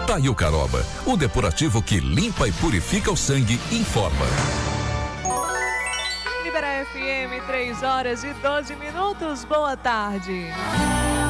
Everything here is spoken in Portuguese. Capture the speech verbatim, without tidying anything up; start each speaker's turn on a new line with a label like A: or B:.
A: Daí o Caroba, o depurativo que limpa e purifica o sangue, informa.
B: Libera F M, três horas e doze minutos. Boa tarde.